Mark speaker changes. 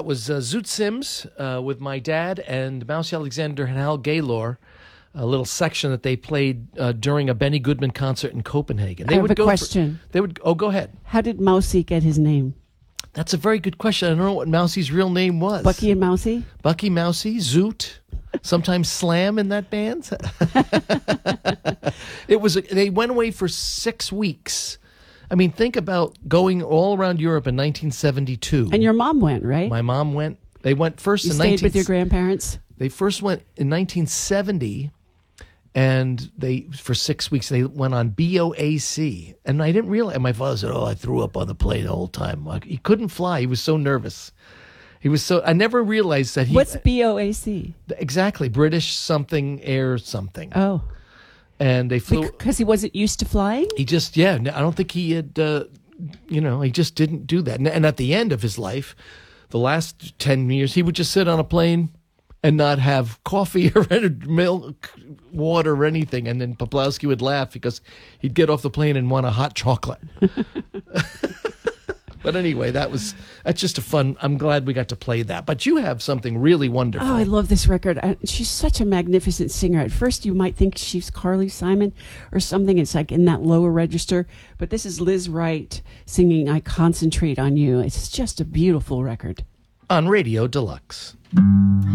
Speaker 1: was Zoot Sims with my dad and Mousy Alexander and Hal Gaylor, a little section that they played during a Benny Goodman concert in Copenhagen.
Speaker 2: I have a question.
Speaker 1: Go ahead.
Speaker 2: How did Mousy get his name?
Speaker 1: That's a very good question. I don't know what Mousy's real name was.
Speaker 2: Bucky and Mousy?
Speaker 1: Bucky, Mousy, Zoot, sometimes Slam in that band. They went away for 6 weeks. I mean, think about going all around Europe in 1972.
Speaker 2: And your mom went, right?
Speaker 1: My mom went. They went first
Speaker 2: you
Speaker 1: in
Speaker 2: stayed with your grandparents?
Speaker 1: They first went in 1970, and for 6 weeks, they went on BOAC. And I didn't realize, my father said, I threw up on the plane the whole time. He couldn't fly. He was so nervous. I never realized that
Speaker 2: What's BOAC?
Speaker 1: Exactly. British something, air something.
Speaker 2: Oh.
Speaker 1: And they flew.
Speaker 2: Because he wasn't used to flying?
Speaker 1: He just, I don't think he had, he just didn't do that. And at the end of his life, the last 10 years, he would just sit on a plane and not have coffee or milk, water or anything. And then Poplawski would laugh because he'd get off the plane and want a hot chocolate. But anyway, that's just a fun. I'm glad we got to play that. But you have something really wonderful.
Speaker 2: Oh, I love this record. She's such a magnificent singer. At first, you might think she's Carly Simon or something. It's like in that lower register. But this is Liz Wright singing "I Concentrate on You." It's just a beautiful record.
Speaker 1: On Radio Deluxe.